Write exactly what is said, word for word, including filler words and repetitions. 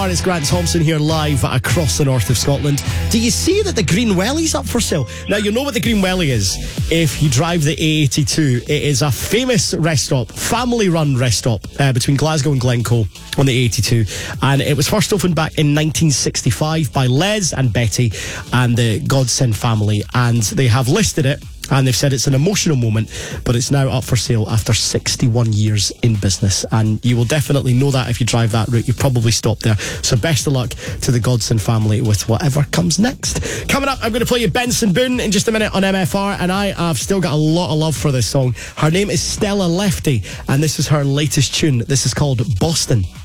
It's Grant Thompson here live across the north of Scotland. Do you see that the Green Welly's up for sale? Now, you know what the Green Welly is if you drive the A eighty-two. It is a famous rest stop, family-run rest stop uh, between Glasgow and Glencoe on the A eighty-two. And it was first opened back in nineteen sixty-five by Les and Betty and the Godson family. And they have listed it. And they've said it's an emotional moment, but it's now up for sale after sixty-one years in business. And you will definitely know that if you drive that route. You've probably stopped there. So best of luck to the Godson family with whatever comes next. Coming up, I'm going to play you Benson Boone in just a minute on M F R. And I have still got a lot of love for this song. Her name is Stella Lefty, and this is her latest tune. This is called Boston.